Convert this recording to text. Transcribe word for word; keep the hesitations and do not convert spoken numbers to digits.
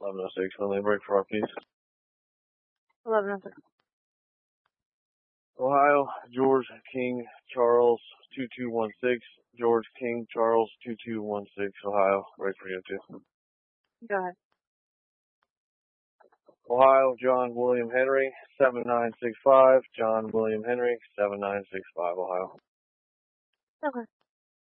eleven oh six, when they break for our piece. eleven oh six. Ohio, George King Charles two two one six. George King Charles two two one six, Ohio, ready for you too. Go ahead. Ohio, John William Henry seven nine six five. John William Henry seven nine six five, Ohio. Okay.